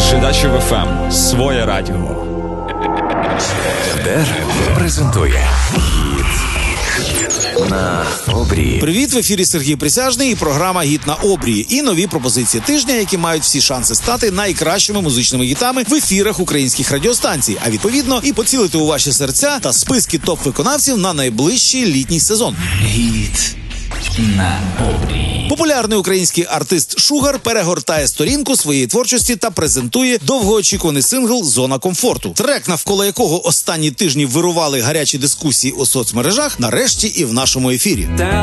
Жидачів ФМ. Своє радіо. ТБР презентує «Гіт на обрії». Привіт, в ефірі Сергій Присяжний і програма «Гіт на обрії». І нові пропозиції тижня, які мають всі шанси стати найкращими музичними гітами в ефірах українських радіостанцій. А відповідно і поцілити у ваші серця та списки топ-виконавців на найближчий літній сезон. «Гіт на обрії». Популярний український артист Шугар перегортає сторінку своєї творчості та презентує довгоочікуваний сингл «Зона комфорту». Трек, навколо якого останні тижні вирували гарячі дискусії у соцмережах, нарешті і в нашому ефірі.